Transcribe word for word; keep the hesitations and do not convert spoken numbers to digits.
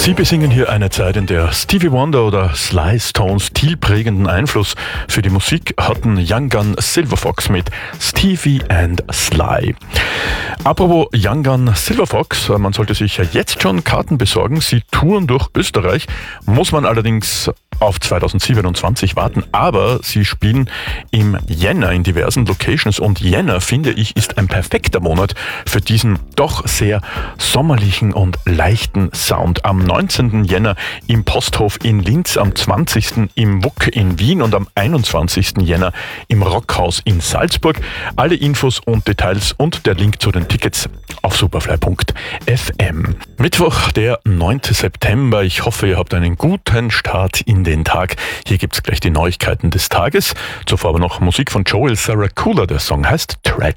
Sie besingen hier eine Zeit, in der Stevie Wonder oder Sly Stones stilprägenden Einfluss für die Musik hatten. Young Gun Silver Fox mit Stevie and Sly. Apropos Young Gun Silver Fox, man sollte sich ja jetzt schon Karten besorgen. Sie touren durch Österreich, muss man allerdings auf zweitausendsiebenundzwanzig warten, aber sie spielen im Jänner in diversen Locations und Jänner, finde ich, ist ein perfekter Monat für diesen doch sehr sommerlichen und leichten Sound. Am neunzehnten Jänner im Posthof in Linz, am zwanzigsten im W U K in Wien und am einundzwanzigsten Jänner im Rockhaus in Salzburg. Alle Infos und Details und der Link zu den Tickets auf superfly punkt f m. Mittwoch, der neunten September. Ich hoffe, ihr habt einen guten Start in den Tag. Hier gibt's gleich die Neuigkeiten des Tages. Zuvor aber noch Musik von Joel Saracula. Der Song heißt Track.